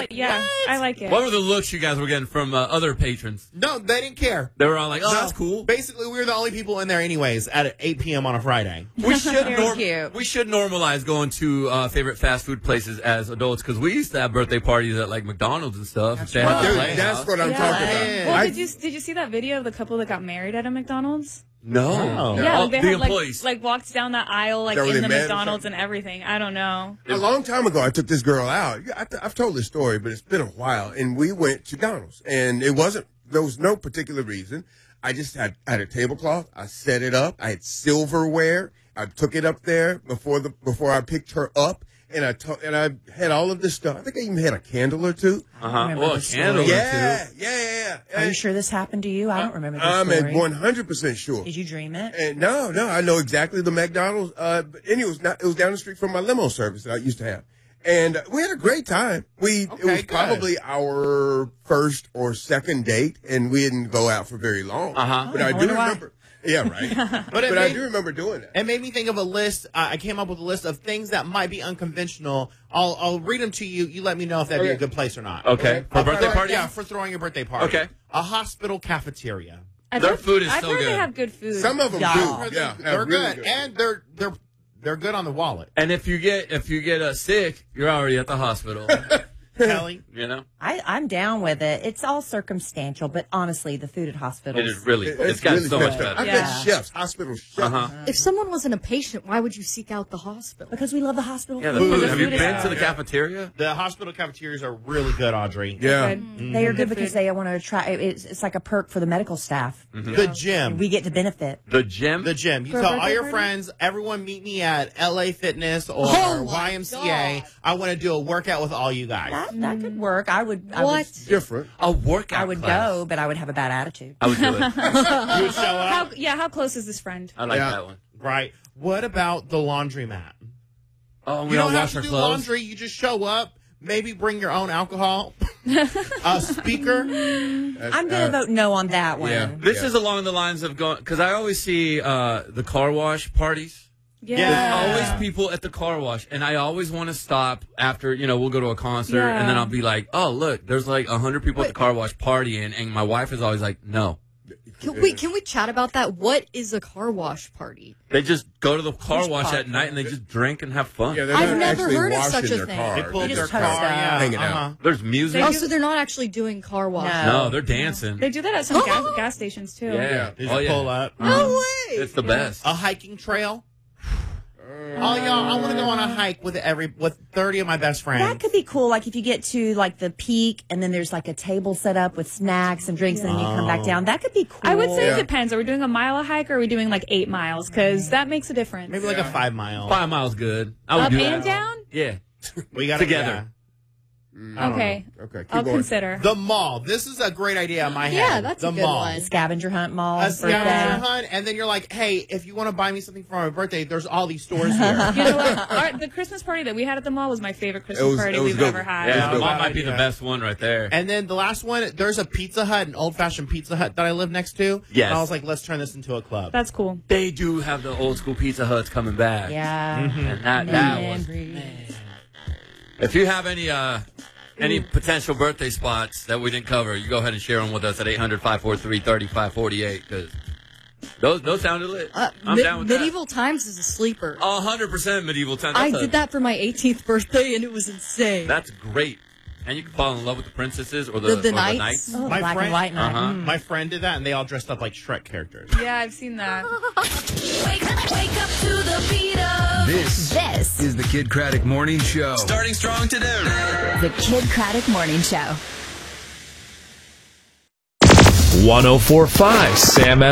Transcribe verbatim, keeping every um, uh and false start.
it. Yeah, what? I like it. What were the looks you guys were getting from uh, other patrons? No, they didn't care. They were all like, oh, no, that's cool. Basically, we were the only people in there anyways at eight p.m. on a Friday. We should, Very norm- cute. we should normalize going to uh, favorite fast food places as adults because we used to have birthday parties at like McDonald's and stuff. That's, They had Dude, the that's playhouse. what I'm Yeah. talking about. Yeah. Well, I- did you did you see that video of the couple that got married at a McDonald's? No. Oh. Yeah, Oh, like they the had, like, employees. like walked down the aisle like Is that where in they the met or McDonald's something? and everything. I don't know. A long time ago, I took this girl out. I th- I've told this story, but it's been a while. And we went to McDonald's, and it wasn't. There was no particular reason. I just had I had a tablecloth. I set it up. I had silverware. I took it up there before the before I picked her up, and I to, and I had all of this stuff. I think I even had a candle or two. Uh-huh. remember Well, a the story. candle or Yeah, two. yeah, yeah. Are you And sure this happened to you? I don't remember this I'm story. at one hundred percent sure. Did you dream it? And no, no, I know exactly the McDonald's. Uh, but anyway, it was not. It was down the street from my limo service that I used to have, and uh, we had a great time. We it Okay, was good. probably our first or second date, and we didn't go out for very long. Uh-huh. But Oh, I I do wonder why. remember. Yeah, right. But but it I made- do remember doing that. It made me think of a list. Uh, I came up with a list of things that might be unconventional. I'll I'll read them to you. You let me know if that'd be a Okay. good place or not. Okay. For Uh, birthday for- party? Yeah, for throwing a birthday party. Okay. A hospital cafeteria. I've Their heard- food is I've so heard good. they have good food. Some of them Yeah. do. They're, Yeah, they're have really good, and they're they're they're good on the wallet. And if you get if you get uh, sick, you're already at the hospital. Kelly, You know, I, I'm down with it. It's all circumstantial, but honestly, the food at hospitals. it is really. It- it's gotten really so much messed up. better. I've Yeah. got chefs, hospital chefs. Uh huh. If someone wasn't a patient, why would you seek out the hospital? Because we love the hospital Yeah, the food. food. The Have you food is been good. to the cafeteria? the hospital cafeterias are really good, Audrey. Yeah. Good. They are good Good because food. they want to attract. It's, it's like a perk for the medical staff. The gym. We get to benefit. The gym. The gym. You For a tell all birthday your party? friends, everyone meet me at L A Fitness or Oh my Y M C A. God. I want to do a workout with all you guys. That that could work. I would. I What? would, Different. a workout. I would class. go, but I would have a bad attitude. I would do it. You would show up, How, yeah, how close is this friend? I like Yeah. that one. right? What about the laundromat? Oh, we You all don't have wash to our do clothes. laundry. You just show up. Maybe bring your own alcohol. A speaker. That's- I'm going to uh, vote no on that one. yeah. This is along the lines of going because I always see uh, the car wash parties. Yeah. Yeah. Always people at the car wash, and I always want to stop after, you know, we'll go to a concert, Yeah. and then I'll be like, oh, look, there's like a hundred people at the car wash partying, and my wife is always like, no. Can, wait, can we chat about that? What is a car wash party? They just go to the car Which wash part? at night, and they just drink and have fun. Yeah, they're I've not never actually heard of washing such a their thing. car. They pull They're up their just car. post up. Yeah. Hanging out. Uh-huh. There's music. Oh, so they're not actually doing car wash. No. no, they're dancing. They do that at some gas, gas stations too. Yeah. They just Oh, yeah. pull up. No way. It's the best. A hiking trail. Oh, y'all, I want to go on a hike with every with thirty of my best friends. That could be cool. Like if you get to like the peak and then there's like a table set up with snacks and drinks and then you come back down. That could be cool. I would say Yeah. it depends. Are we doing a mile a hike or are we doing like eight miles? Because that makes a difference. Maybe like a five mile. Five miles good. I would Up do and that. down? Yeah. We got Together. Okay. Okay, keep I'll going. consider. The mall. This is a great idea in my head. Yeah, that's a the good mall. one. The scavenger hunt mall. A birthday. scavenger hunt, and then you're like, hey, if you want to buy me something for my birthday, there's all these stores here. You know what? Our, the Christmas party that we had at the mall was my favorite Christmas It was- party it was we've good. ever had. Yeah, Yeah, that bad might be the idea. best one right there. And then the last one, there's a Pizza Hut, an old-fashioned Pizza Hut that I live next to. Yes. And I was like, let's turn this into a club. That's cool. They do have the old school Pizza Huts coming back. Yeah. And that, that was. If you have any uh, any potential birthday spots that we didn't cover, you go ahead and share them with us at eight hundred, five four three, three five four eight because those, those sounded lit. Uh, I'm me- down with medieval times is a sleeper. that. one hundred percent medieval time. I That's a- did that for my eighteenth birthday, and it was insane. That's great. And you can fall in love with the princesses or the, The- the or knights. the knights. Oh, My black friend- and white night. Uh-huh. Mm. My friend did that, and they all dressed up like Shrek characters. Yeah, I've seen that. Wake up, wake up to the beat of This this. is the Kid Craddock Morning Show. Starting strong today. The Kid Craddock Morning Show. one oh four point five Sam